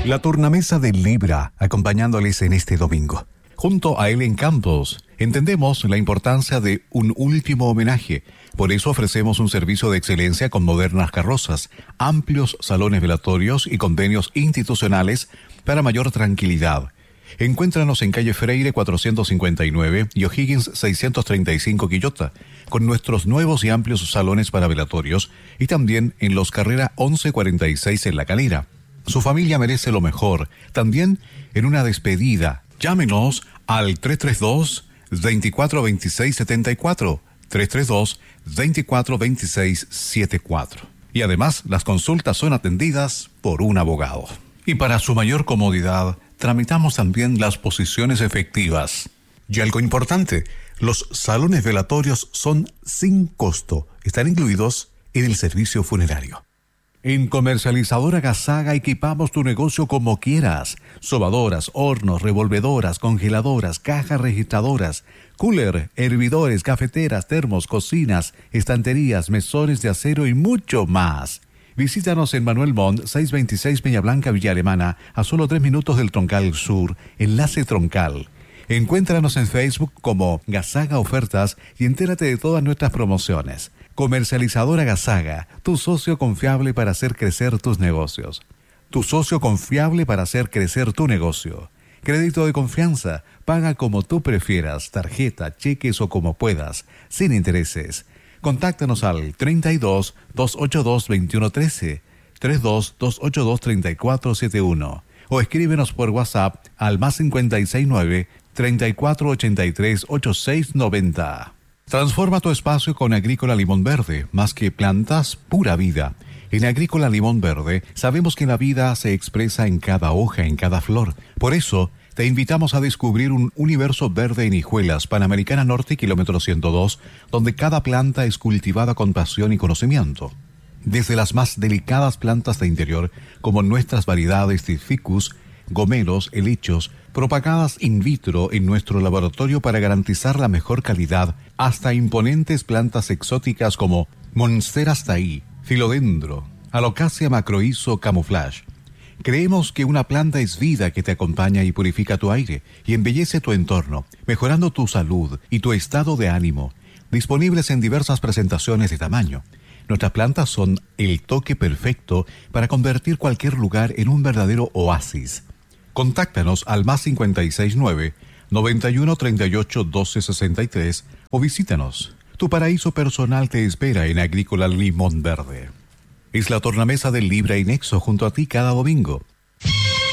La tornamesa de Libra, acompañándoles en este domingo. Junto a Ellen Campos, entendemos la importancia de un último homenaje. Por eso ofrecemos un servicio de excelencia con modernas carrozas, amplios salones velatorios y convenios institucionales para mayor tranquilidad. Encuéntranos en calle Freire 459 y O'Higgins 635 Quillota, con nuestros nuevos y amplios salones para velatorios, y también en Los Carrera 1146 en La Calera. Su familia merece lo mejor, también en una despedida. Llámenos al 332-2426-74, 332-2426-74. Y además, las consultas son atendidas por un abogado. Y para su mayor comodidad, tramitamos también las posiciones efectivas. Y algo importante, los salones velatorios son sin costo. Están incluidos en el servicio funerario. En Comercializadora Gazaga equipamos tu negocio como quieras. Sobadoras, hornos, revolvedoras, congeladoras, cajas registradoras, cooler, hervidores, cafeteras, termos, cocinas, estanterías, mesones de acero y mucho más. Visítanos en Manuel Montt, 626 Peña Blanca, Villa Alemana, a solo 3 minutos del Troncal Sur, enlace Troncal. Encuéntranos en Facebook como Gazaga Ofertas y entérate de todas nuestras promociones. Comercializadora Gazaga, tu socio confiable para hacer crecer tus negocios. Tu socio confiable para hacer crecer tu negocio. Crédito de confianza, paga como tú prefieras, tarjeta, cheques o como puedas, sin intereses. Contáctanos al 32-282-2113, 32-282-3471 o escríbenos por WhatsApp al +569 3483 8690. Transforma tu espacio con Agrícola Limón Verde, más que plantas, pura vida. En Agrícola Limón Verde sabemos que la vida se expresa en cada hoja, en cada flor. Por eso, te invitamos a descubrir un universo verde en Hijuelas, Panamericana Norte, kilómetro 102, donde cada planta es cultivada con pasión y conocimiento. Desde las más delicadas plantas de interior, como nuestras variedades de ficus, gomelos, helechos, propagadas in vitro en nuestro laboratorio para garantizar la mejor calidad, hasta imponentes plantas exóticas como Monstera Stay, Philodendro, Alocasia macroizo camouflage. Creemos que una planta es vida que te acompaña y purifica tu aire y embellece tu entorno, mejorando tu salud y tu estado de ánimo. Disponibles en diversas presentaciones de tamaño. Nuestras plantas son el toque perfecto para convertir cualquier lugar en un verdadero oasis. Contáctanos al +569 91 38 12 63 o visítanos. Tu paraíso personal te espera en Agrícola Limón Verde. Es la tornamesa del Libra y Nexo junto a ti cada domingo.